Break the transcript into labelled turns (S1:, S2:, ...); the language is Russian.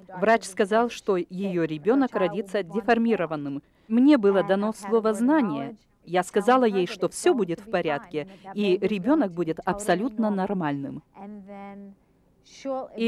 S1: Врач сказал, что ее ребенок родится деформированным. Мне было дано слово знание. Я сказала ей, что все будет в порядке, и ребенок будет абсолютно нормальным. И